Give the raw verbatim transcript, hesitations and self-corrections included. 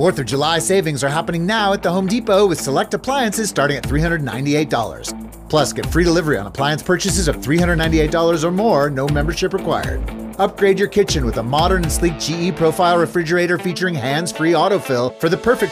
fourth of July savings are happening now at the Home Depot with select appliances starting at three hundred ninety-eight dollars. Plus, get free delivery on appliance purchases of three hundred ninety-eight dollars or more, no membership required. Upgrade your kitchen with a modern and sleek G E Profile refrigerator featuring hands-free autofill for the perfect